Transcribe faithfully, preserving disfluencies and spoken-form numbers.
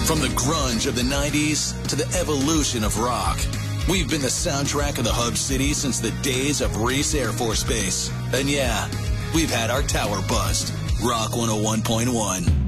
From the grunge of the nineties to the evolution of rock, we've been the soundtrack of the Hub City since the days of Reese Air Force Base. And yeah, we've had our tower bust. Rock one oh one point one.